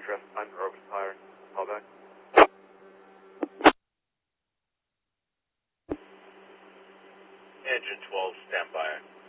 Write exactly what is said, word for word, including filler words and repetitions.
contrast time for open fire. Call back. Engine twelve, stand by.